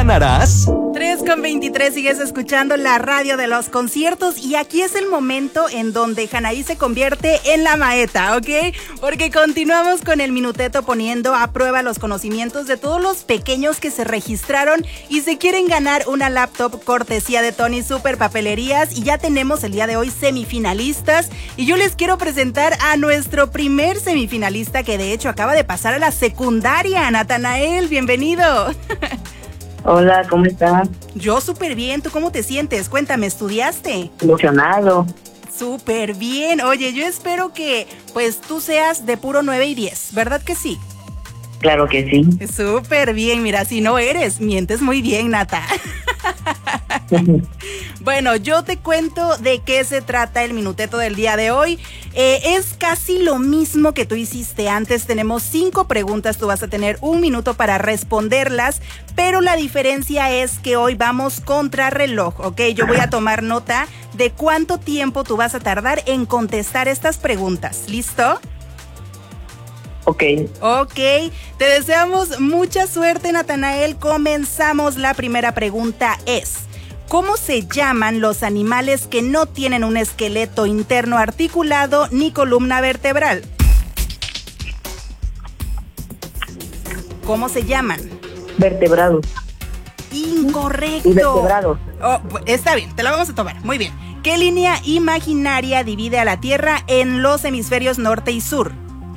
¿Ganarás? 3:23, sigues escuchando la radio de los conciertos y aquí es el momento en donde Janaí se convierte en la maeta, ¿ok? Porque continuamos con el minuteto poniendo a prueba los conocimientos de todos los pequeños que se registraron y se quieren ganar una laptop cortesía de Tony Super Papelerías, y ya tenemos el día de hoy semifinalistas y yo les quiero presentar a nuestro primer semifinalista que de hecho acaba de pasar a la secundaria. Natanael, bienvenido. Hola, ¿cómo estás? Yo súper bien, ¿tú cómo te sientes? Cuéntame, ¿estudiaste? Emocionado. Súper bien, oye, yo espero que pues tú seas de puro 9 y 10, ¿verdad que sí? Claro que sí. Súper bien, mira, si no eres, mientes muy bien, Nata. Bueno, yo te cuento de qué se trata el minuteto del día de hoy. Es casi lo mismo que tú hiciste antes. Tenemos 5 preguntas, tú vas a tener 1 minuto para responderlas, pero la diferencia es que hoy vamos contra reloj, ¿ok? Yo voy a tomar nota de cuánto tiempo tú vas a tardar en contestar estas preguntas. ¿Listo? Ok. Ok, te deseamos mucha suerte, Natanael. Comenzamos. La primera pregunta es: ¿cómo se llaman los animales que no tienen un esqueleto interno articulado ni columna vertebral? ¿Cómo se llaman? Vertebrados. Incorrecto. Invertebrados. Oh, está bien, te la vamos a tomar. Muy bien. ¿Qué línea imaginaria divide a la Tierra en los hemisferios norte y sur?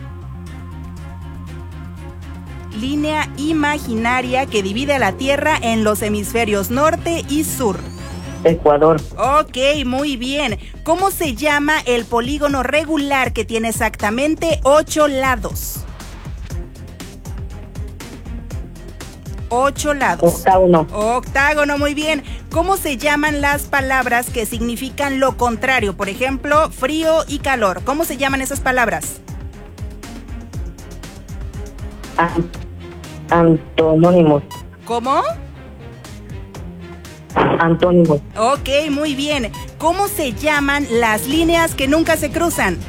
Línea imaginaria que divide a la Tierra en los hemisferios norte y sur. Ecuador. Ok, muy bien. ¿Cómo se llama el polígono regular que tiene exactamente 8 lados? 8 lados. Octágono. Octágono, muy bien. ¿Cómo se llaman las palabras que significan lo contrario? Por ejemplo, frío y calor. ¿Cómo se llaman esas palabras? Antonónimos. ¿Cómo? Antónimos. Ok, muy bien. ¿Cómo se llaman las líneas que nunca se cruzan?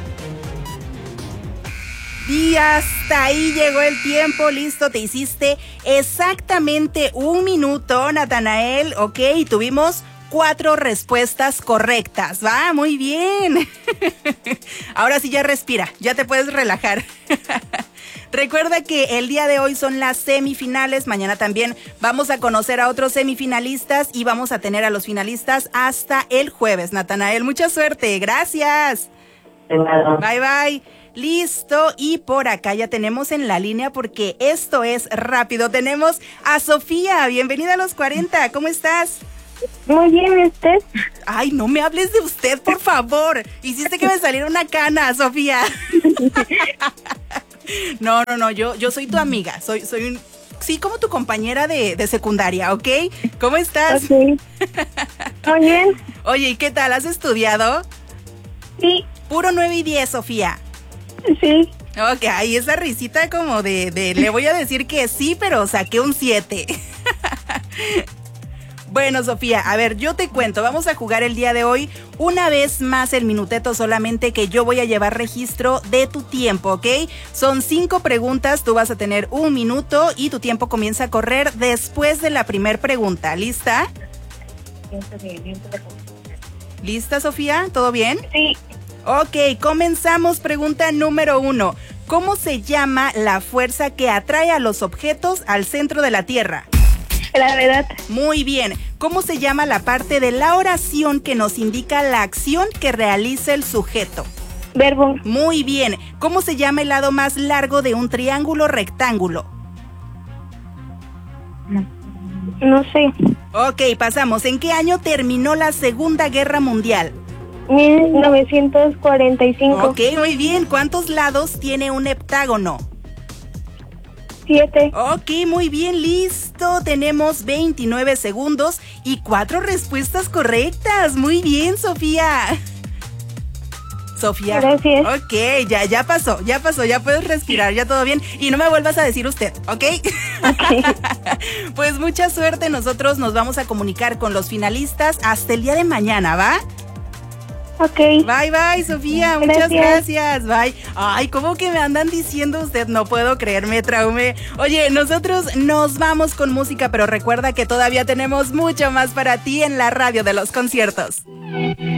Y hasta ahí llegó el tiempo. Listo, te hiciste exactamente 1 minuto, Natanael. Ok, tuvimos 4 respuestas correctas. Va, muy bien. Ahora sí ya respira, ya te puedes relajar. Recuerda que el día de hoy son las semifinales. Mañana también vamos a conocer a otros semifinalistas y vamos a tener a los finalistas hasta el jueves. Natanael, mucha suerte. Gracias. De nada. Bye, bye. Listo, y por acá ya tenemos en la línea, porque esto es rápido. Tenemos a Sofía. Bienvenida a los 40. ¿Cómo estás? Muy bien, ¿usted? Ay, no me hables de usted, por favor. Hiciste que me saliera una cana, Sofía. No, yo soy tu amiga. Sí, como tu compañera de secundaria, ¿ok? ¿Cómo estás? Ok. Muy bien. Oye, ¿y qué tal? ¿Has estudiado? Sí. Puro 9 y 10, Sofía. Sí. Ok, ahí esa risita como de le voy a decir que sí, pero saqué un 7. Bueno, Sofía, a ver, yo te cuento, vamos a jugar el día de hoy una vez más el minuteto, solamente que yo voy a llevar registro de tu tiempo, ¿ok? Son 5 preguntas, tú vas a tener 1 minuto y tu tiempo comienza a correr después de la primer pregunta. ¿Lista? ¿Lista, Sofía? ¿Todo bien? Sí. Ok, comenzamos. Pregunta número 1. ¿Cómo se llama la fuerza que atrae a los objetos al centro de la Tierra? Gravedad. Muy bien. ¿Cómo se llama la parte de la oración que nos indica la acción que realiza el sujeto? Verbo. Muy bien. ¿Cómo se llama el lado más largo de un triángulo rectángulo? No sé. Ok, pasamos. ¿En qué año terminó la Segunda Guerra Mundial? 1945. Ok, muy bien. ¿Cuántos lados tiene un heptágono? 7. Ok, muy bien, listo. Tenemos 29 segundos y 4 respuestas correctas. Muy bien, Sofía. Sofía. Gracias. Ok, ya pasó, ya puedes respirar, ya todo bien. Y no me vuelvas a decir usted, ¿ok? Ok. Pues mucha suerte, nosotros nos vamos a comunicar con los finalistas hasta el día de mañana, ¿va? Ok. Bye, bye, Sofía. Muchas gracias. Bye. Ay, ¿cómo que me andan diciendo usted? No puedo creer, me traumé. Oye, nosotros nos vamos con música, pero recuerda que todavía tenemos mucho más para ti en la radio de los conciertos.